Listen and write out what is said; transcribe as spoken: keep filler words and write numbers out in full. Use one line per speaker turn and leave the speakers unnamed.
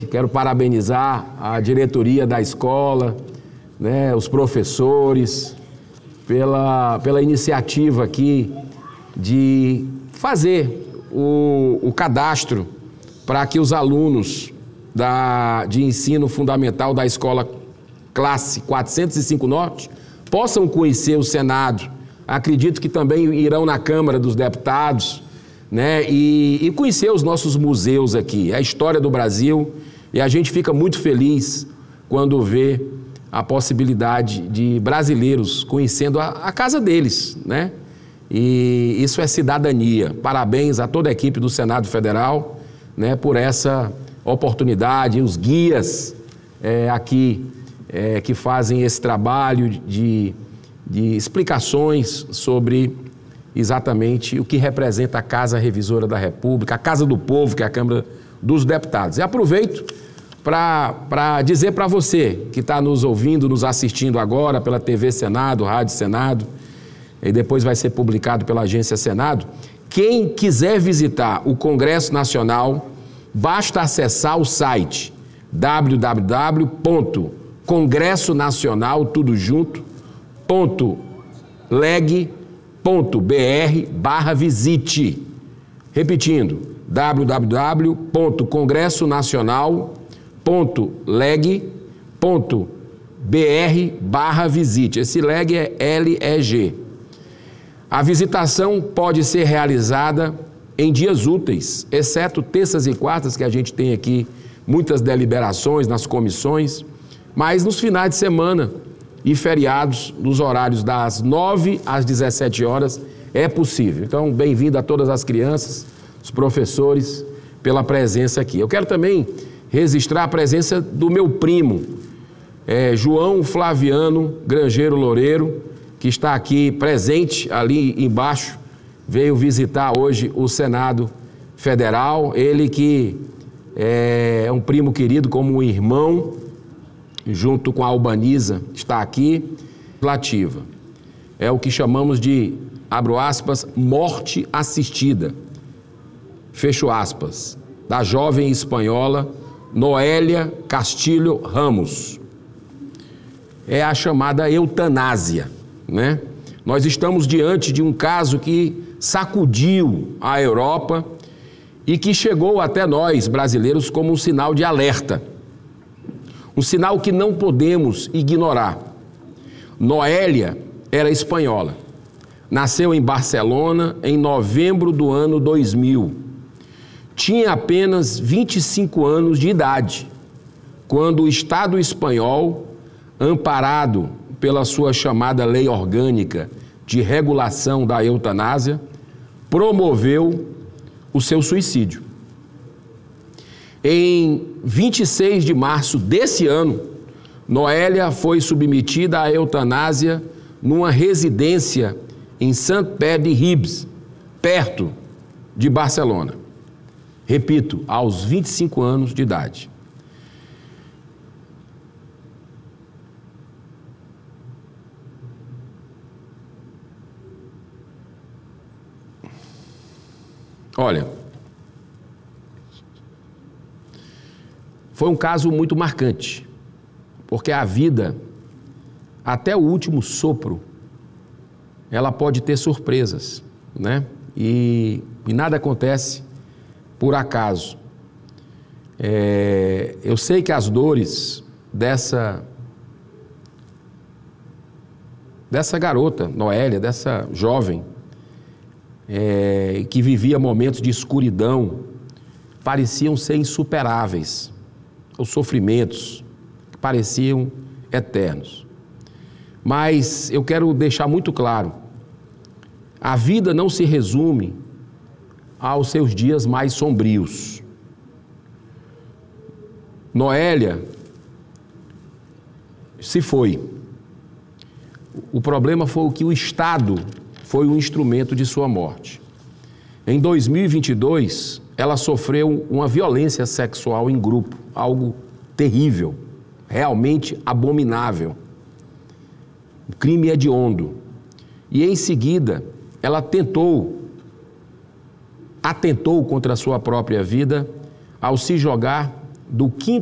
Quero parabenizar a diretoria da escola, né, os professores, pela, pela iniciativa aqui de fazer o, o cadastro para que os alunos da, de ensino fundamental da escola classe quatrocentos e cinco Norte possam conhecer o Senado. Acredito que também irão na Câmara dos Deputados, né, e, e conhecer os nossos museus aqui, a história do Brasil, e a gente fica muito feliz quando vê a possibilidade de brasileiros conhecendo a, a casa deles, né? E isso é cidadania. Parabéns a toda a equipe do Senado Federal, né, por essa oportunidade, os guias é, aqui é, que fazem esse trabalho de, de explicações sobre exatamente o que representa a Casa Revisora da República, a Casa do Povo, que é a Câmara dos Deputados. E aproveito para dizer para você que está nos ouvindo, nos assistindo agora pela T V Senado, Rádio Senado, e depois vai ser publicado pela Agência Senado, quem quiser visitar o Congresso Nacional, basta acessar o site w w w ponto congresso nacional tudo junto ponto leg ponto br barra visite. Repetindo, w w w ponto congresso nacional ponto leg ponto br barra visite. Esse leg é L E G. A visitação pode ser realizada em dias úteis, exceto terças e quartas, que a gente tem aqui muitas deliberações nas comissões, mas nos finais de semana e feriados, nos horários das nove às dezessete horas, é possível. Então, bem-vindo a todas as crianças, os professores, pela presença aqui. Eu quero também registrar a presença do meu primo, é, João Flaviano Grangeiro Loureiro, que está aqui presente ali embaixo, veio visitar hoje o Senado Federal, ele que é um primo querido, como um irmão, junto com a Albaniza, está aqui, legislativa. É o que chamamos de, abro aspas, morte assistida, fecho aspas, da jovem espanhola Noélia Castilho Ramos. É a chamada eutanásia, né? Nós estamos diante de um caso que sacudiu a Europa e que chegou até nós, brasileiros, como um sinal de alerta. Um sinal que não podemos ignorar. Noélia era espanhola. Nasceu em Barcelona em novembro do ano dois mil. Tinha apenas vinte e cinco anos de idade, quando o Estado espanhol, amparado pela sua chamada Lei Orgânica de Regulação da Eutanásia, promoveu o seu suicídio. Em vinte e seis de março desse ano, Noélia foi submetida à eutanásia numa residência em Saint-Pé-de-Ribes, perto de Barcelona. Repito, aos vinte e cinco anos de idade. Olha, foi um caso muito marcante, porque a vida, até o último sopro, ela pode ter surpresas, né? E, e nada acontece por acaso. É, eu sei que as dores dessa, dessa garota, Noélia, dessa jovem, é, que vivia momentos de escuridão, pareciam ser insuperáveis. Os sofrimentos que pareciam eternos. Mas eu quero deixar muito claro, a vida não se resume aos seus dias mais sombrios. Noélia se foi. O problema foi que o Estado foi o instrumento de sua morte. Em dois mil e vinte e dois, ela sofreu uma violência sexual em grupo, algo terrível, realmente abominável. O crime hediondo. E em seguida, ela tentou, atentou contra a sua própria vida ao se jogar do quinto